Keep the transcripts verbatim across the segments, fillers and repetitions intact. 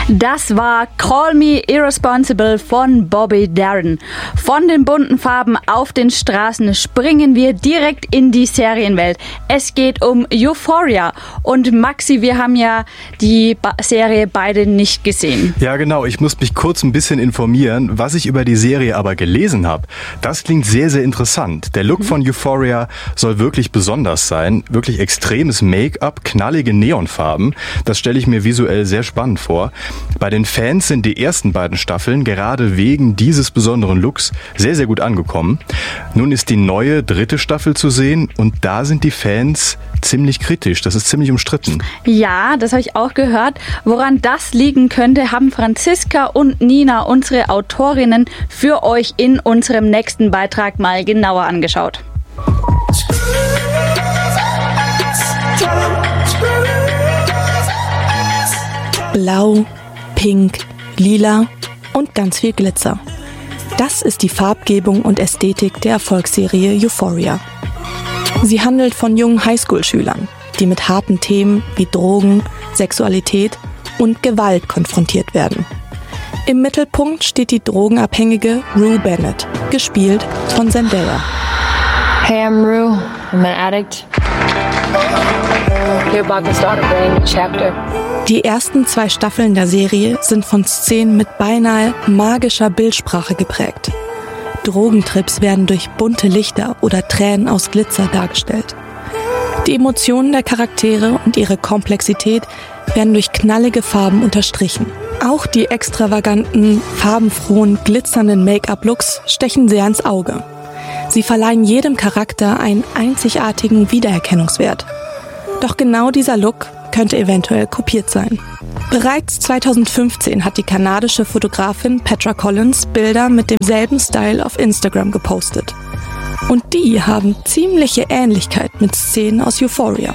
Das war Call Me Irresponsible von Bobby Darin. Von den bunten Farben auf den Straßen springen wir direkt in die Serienwelt. Es geht um Euphoria. Und Maxi, wir haben ja die ba- Serie beide nicht gesehen. Ja, genau. Ich muss mich kurz ein bisschen informieren. Was ich über die Serie aber gelesen habe, das klingt sehr, sehr interessant. Der Look mhm. von Euphoria soll wirklich besonders sein. Wirklich extremes Make-up, knallige Neonfarben. Das stelle ich mir visuell sehr spannend vor. Bei den Fans sind die ersten beiden Staffeln gerade wegen dieses besonderen Looks sehr, sehr gut angekommen. Nun ist die neue dritte Staffel zu sehen und da sind die Fans ziemlich kritisch. Das ist ziemlich umstritten. Ja, das habe ich auch gehört. Woran das liegen könnte, haben Franziska und Nina, unsere Autorinnen, für euch in unserem nächsten Beitrag mal genauer angeschaut. Blau, Pink, Lila und ganz viel Glitzer. Das ist die Farbgebung und Ästhetik der Erfolgsserie Euphoria. Sie handelt von jungen Highschool-Schülern, die mit harten Themen wie Drogen, Sexualität und Gewalt konfrontiert werden. Im Mittelpunkt steht die drogenabhängige Rue Bennett, gespielt von Zendaya. Hey, I'm Rue. I'm an addict. You're about to start a brand new chapter. Die ersten zwei Staffeln der Serie sind von Szenen mit beinahe magischer Bildsprache geprägt. Drogentrips werden durch bunte Lichter oder Tränen aus Glitzer dargestellt. Die Emotionen der Charaktere und ihre Komplexität werden durch knallige Farben unterstrichen. Auch die extravaganten, farbenfrohen, glitzernden Make-up-Looks stechen sehr ins Auge. Sie verleihen jedem Charakter einen einzigartigen Wiedererkennungswert. Doch genau dieser Look könnte eventuell kopiert sein. Bereits zweitausendfünfzehn hat die kanadische Fotografin Petra Collins Bilder mit demselben Style auf Instagram gepostet. Und die haben ziemliche Ähnlichkeit mit Szenen aus Euphoria.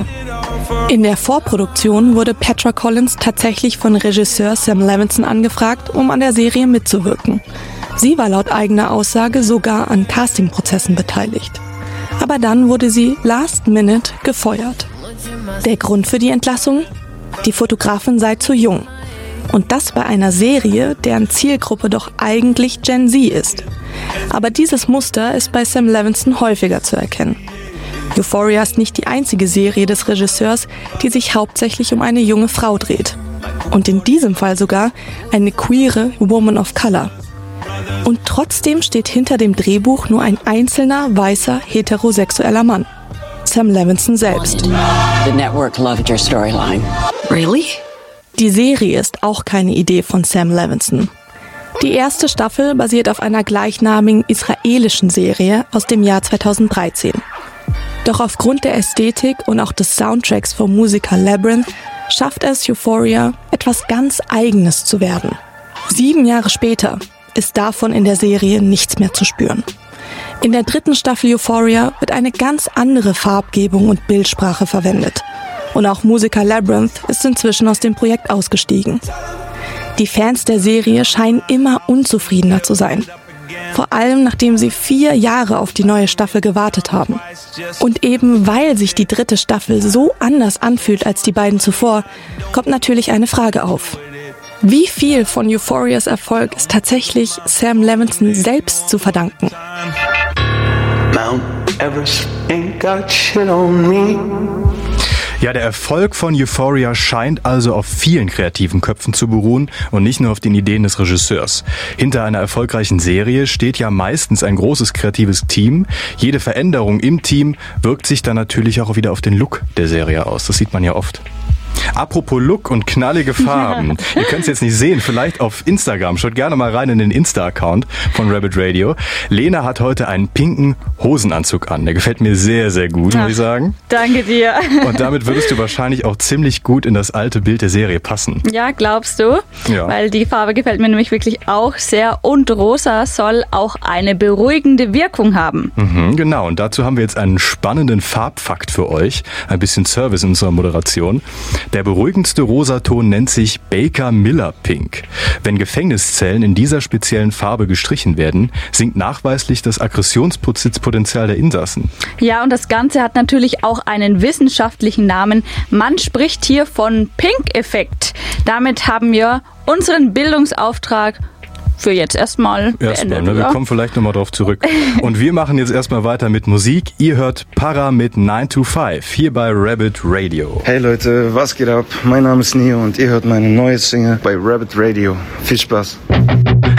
In der Vorproduktion wurde Petra Collins tatsächlich von Regisseur Sam Levinson angefragt, um an der Serie mitzuwirken. Sie war laut eigener Aussage sogar an Castingprozessen beteiligt. Aber dann wurde sie last minute gefeuert. Der Grund für die Entlassung? Die Fotografin sei zu jung. Und das bei einer Serie, deren Zielgruppe doch eigentlich Gen Z ist. Aber dieses Muster ist bei Sam Levinson häufiger zu erkennen. Euphoria ist nicht die einzige Serie des Regisseurs, die sich hauptsächlich um eine junge Frau dreht. Und in diesem Fall sogar eine queere Woman of Color. Und trotzdem steht hinter dem Drehbuch nur ein einzelner, weißer, heterosexueller Mann. Sam Levinson selbst. The network loved your storyline. Really? Die Serie ist auch keine Idee von Sam Levinson. Die erste Staffel basiert auf einer gleichnamigen israelischen Serie aus dem Jahr zweitausenddreizehn. Doch aufgrund der Ästhetik und auch des Soundtracks vom Musiker Labyrinth schafft es Euphoria, etwas ganz Eigenes zu werden. Sieben Jahre später ist davon in der Serie nichts mehr zu spüren. In der dritten Staffel Euphoria wird eine ganz andere Farbgebung und Bildsprache verwendet. Und auch Musiker Labyrinth ist inzwischen aus dem Projekt ausgestiegen. Die Fans der Serie scheinen immer unzufriedener zu sein. Vor allem, nachdem sie vier Jahre auf die neue Staffel gewartet haben. Und eben weil sich die dritte Staffel so anders anfühlt als die beiden zuvor, kommt natürlich eine Frage auf. Wie viel von Euphorias Erfolg ist tatsächlich Sam Levinson selbst zu verdanken? Mount Everest ain't got shit on me. Ja, der Erfolg von Euphoria scheint also auf vielen kreativen Köpfen zu beruhen und nicht nur auf den Ideen des Regisseurs. Hinter einer erfolgreichen Serie steht ja meistens ein großes kreatives Team. Jede Veränderung im Team wirkt sich dann natürlich auch wieder auf den Look der Serie aus. Das sieht man ja oft. Apropos Look und knallige Farben. Ihr könnt es jetzt nicht sehen, vielleicht auf Instagram. Schaut gerne mal rein in den Insta-Account von Rabbit Radio. Lena hat heute einen pinken Hosenanzug an. Der gefällt mir sehr, sehr gut, muss ich sagen. Danke dir. Und damit würdest du wahrscheinlich auch ziemlich gut in das alte Bild der Serie passen. Ja, glaubst du? Ja. Weil die Farbe gefällt mir nämlich wirklich auch sehr. Und rosa soll auch eine beruhigende Wirkung haben. Mhm, genau, und dazu haben wir jetzt einen spannenden Farbfakt für euch. Ein bisschen Service in unserer Moderation. Der beruhigendste Rosaton nennt sich Baker Miller Pink. Wenn Gefängniszellen in dieser speziellen Farbe gestrichen werden, sinkt nachweislich das Aggressionspotenzial der Insassen. Ja, und das Ganze hat natürlich auch einen wissenschaftlichen Namen. Man spricht hier von Pink-Effekt. Damit haben wir unseren Bildungsauftrag für jetzt erstmal Erstmal, beendet, ne? Wir oder? kommen vielleicht nochmal drauf zurück. Und wir machen jetzt erstmal weiter mit Musik. Ihr hört Para mit nine to five hier bei Rabbit Radio. Hey Leute, was geht ab? Mein Name ist Neo und ihr hört meine neue Single bei Rabbit Radio. Viel Spaß.